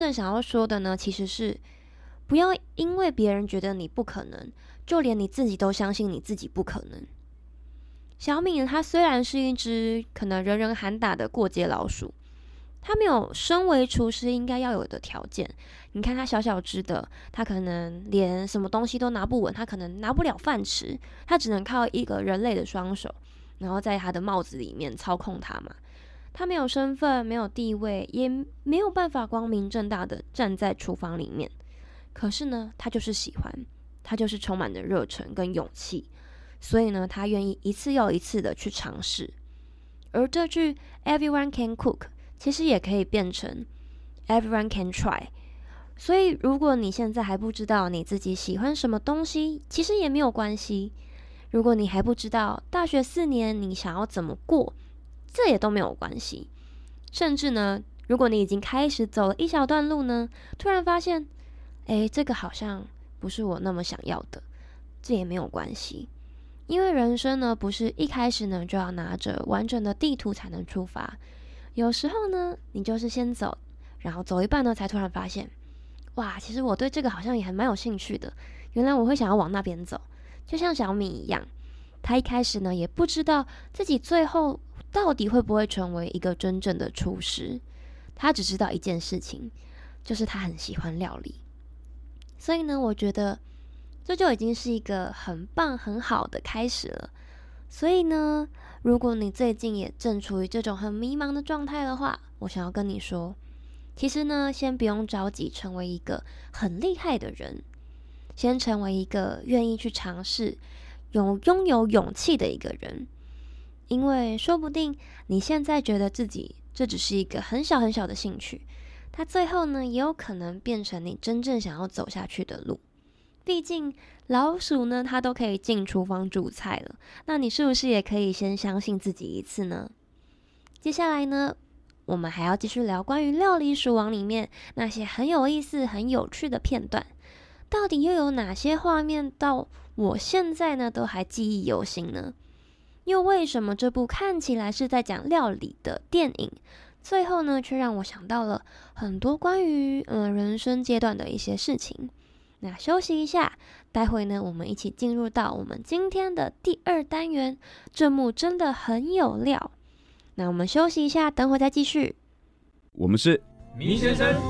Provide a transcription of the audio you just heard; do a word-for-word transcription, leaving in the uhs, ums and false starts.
正想要说的呢，其实是不要因为别人觉得你不可能，就连你自己都相信你自己不可能。小米呢，它虽然是一只可能人人喊打的过街老鼠，它没有身为厨师应该要有的条件。你看它小小只的，它可能连什么东西都拿不稳，它可能拿不了饭吃，它只能靠一个人类的双手，然后在它的帽子里面操控它嘛。他没有身份，没有地位，也没有办法光明正大的站在厨房里面。可是呢，他就是喜欢，他就是充满着热忱跟勇气，所以呢，他愿意一次又一次的去尝试。而这句 "Everyone can cook" 其实也可以变成 "Everyone can try"。所以，如果你现在还不知道你自己喜欢什么东西，其实也没有关系。如果你还不知道大学四年你想要怎么过，这也都没有关系。甚至呢，如果你已经开始走了一小段路呢，突然发现，诶，这个好像不是我那么想要的，这也没有关系。因为人生呢，不是一开始呢就要拿着完整的地图才能出发。有时候呢，你就是先走，然后走一半呢，才突然发现，哇，其实我对这个好像也还蛮有兴趣的。原来我会想要往那边走，就像小米一样，他一开始呢也不知道自己最后到底会不会成为一个真正的厨师？他只知道一件事情，就是他很喜欢料理。所以呢，我觉得这就已经是一个很棒、很好的开始了。所以呢，如果你最近也正处于这种很迷茫的状态的话，我想要跟你说，其实呢，先不用着急成为一个很厉害的人，先成为一个愿意去尝试、有拥有勇气的一个人。因为说不定你现在觉得自己这只是一个很小很小的兴趣，它最后呢也有可能变成你真正想要走下去的路。毕竟老鼠呢，它都可以进厨房煮菜了，那你是不是也可以先相信自己一次呢？接下来呢，我们还要继续聊关于料理鼠王里面那些很有意思、很有趣的片段，到底又有哪些画面到我现在呢都还记忆犹新呢？又为什么这部看起来是在讲料理的电影，最后呢却让我想到了很多关于嗯、呃、人生阶段的一些事情？那休息一下，待会呢我们一起进入到我们今天的第二单元，这幕真的很有料。那我们休息一下，等会再继续。 我们是迷先生